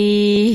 Y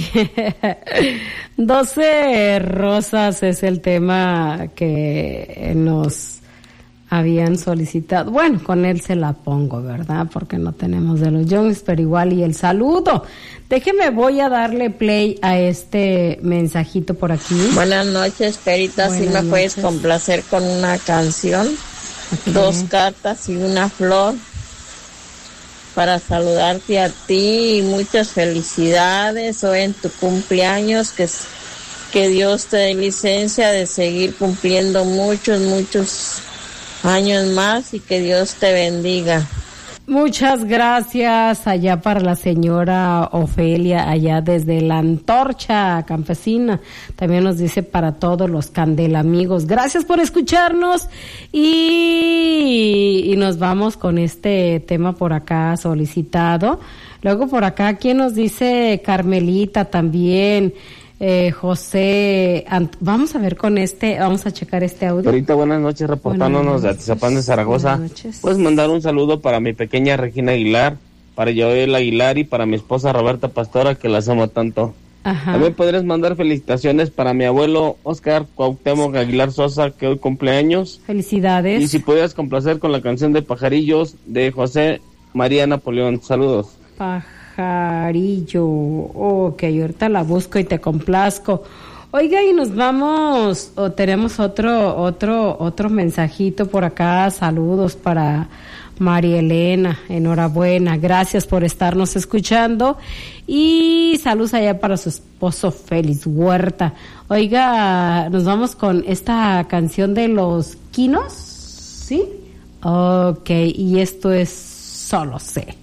12 rosas es el tema que nos habían solicitado. Bueno, con él se la pongo, ¿verdad? Porque no tenemos de los Jones, pero igual y el saludo. Déjeme, voy a darle play a este mensajito por aquí. Buenas noches, Perita. Si me puedes complacer con una canción, okay. 2 cartas y una flor para saludarte a ti y muchas felicidades hoy en tu cumpleaños, que Dios te dé licencia de seguir cumpliendo muchos años más y que Dios te bendiga. Muchas gracias allá para la señora Ofelia, allá desde la Antorcha Campesina. También nos dice para todos los Candelamigos. Gracias por escucharnos y nos vamos con este tema por acá solicitado. Luego por acá, ¿quién nos dice? Carmelita también. José, vamos a ver con vamos a checar este audio. Ahorita buenas noches, reportándonos de Atizapán de Zaragoza. Puedes mandar un saludo para mi pequeña Regina Aguilar, para Joel Aguilar y para mi esposa Roberta Pastora, que las amo tanto. Ajá. También podrías mandar felicitaciones para mi abuelo Oscar Cuauhtémoc Aguilar Sosa, que hoy cumpleaños. Felicidades. Y si pudieras complacer con la canción de Pajarillos de José María Napoleón. Saludos. Pajarillo, ok, ahorita la busco y te complazco. Oiga, y nos vamos, tenemos otro mensajito por acá. Saludos para María Elena, enhorabuena, gracias por estarnos escuchando y saludos allá para su esposo Félix Huerta. Oiga, nos vamos con esta canción de los Quinos, ¿sí? Ok, y esto es Solo Sé.